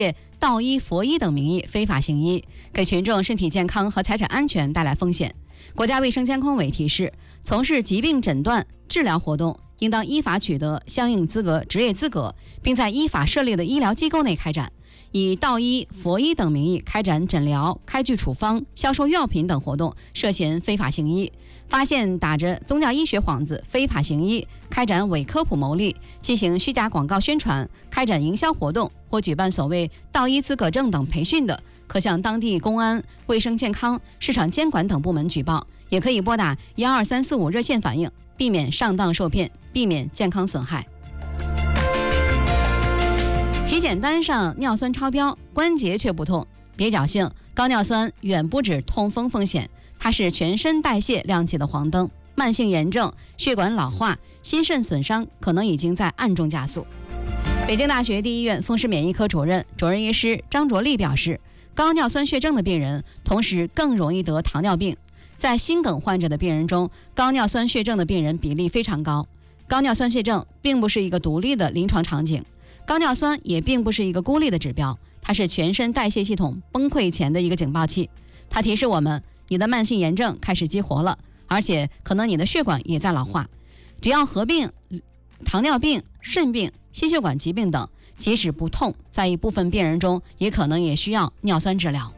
道医、佛医等名义非法行医，给群众身体健康和财产安全带来风险。国家卫生监控委提示，从事疾病诊断、治疗活动，应当依法取得相应职业资格，并在依法设立的医疗机构内开展。以道医、佛医等名义开展诊疗、开具处方、销售药品等活动，涉嫌非法行医。发现打着宗教医学幌子非法行医，开展伪科普牟利，进行虚假广告宣传，开展营销活动或举办所谓道医资格证等培训的，可向当地公安、卫生健康、市场监管等部门举报，也可以拨打12345热线反映，避免上当受骗，避免健康损害。体检单上尿酸超标，关节却不痛，别侥幸，高尿酸远不止痛风风险，它是全身代谢亮起的黄灯，慢性炎症、血管老化、心肾损伤可能已经在暗中加速。北京大学第一医院风湿免疫科主任医师张卓丽表示，高尿酸血症的病人同时更容易得糖尿病，在心梗患者的病人中，高尿酸血症的病人比例非常高。高尿酸血症并不是一个独立的临床场景，高尿酸也并不是一个孤立的指标，它是全身代谢系统崩溃前的一个警报器。它提示我们，你的慢性炎症开始激活了，而且可能你的血管也在老化。只要合并糖尿病、肾病、心血管疾病等，即使不痛，在一部分病人中也可能也需要尿酸治疗。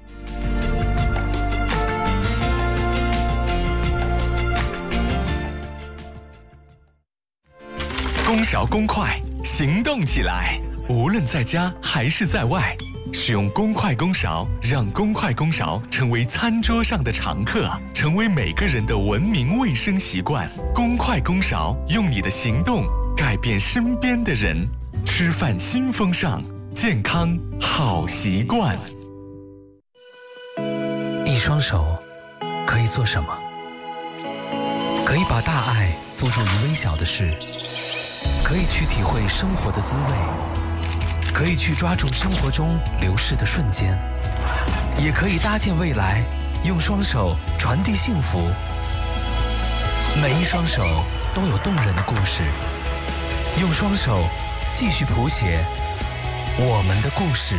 公勺公筷，行动起来！无论在家还是在外，使用公筷公勺，让公筷公勺成为餐桌上的常客，成为每个人的文明卫生习惯。公筷公勺，用你的行动改变身边的人。吃饭新风尚，健康好习惯。 一双手可以做什么？可以把大爱付诸于微小的事，可以去体会生活的滋味，可以去抓住生活中流逝的瞬间，也可以搭建未来，用双手传递幸福。每一双手都有动人的故事，用双手继续谱写我们的故事。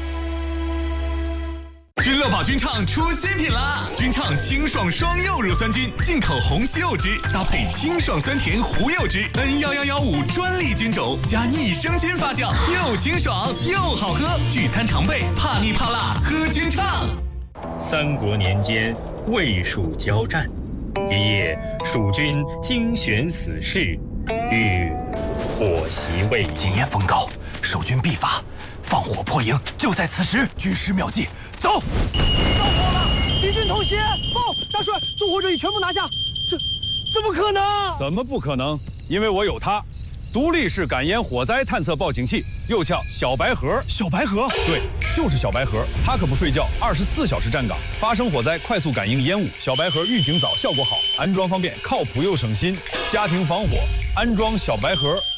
君乐宝君畅出新品啦！君畅清爽双柚乳酸菌，进口红西柚汁，搭配清爽酸甜胡柚汁 ，N1115专利菌种，加益生菌发酵，又清爽又好喝。聚餐常备，怕腻怕辣，喝君畅。 三国年间，魏蜀交战，一夜，蜀军精选死士，欲火袭魏营。 今夜风高，守军必发，放火破营，就在此时。军师妙计，走！ 着火了！敌军偷袭！报，大帅，纵火者已全部拿下。这怎么可能？ 怎么不可能？因为我有它，独立式感烟火灾探测报警器，又叫小白盒。 小白盒？ 对，就是小白盒。它可不睡觉，24小时站岗，发生火灾快速感应烟雾。小白盒预警早，效果好，安装方便，靠谱又省心。家庭防火，安装小白盒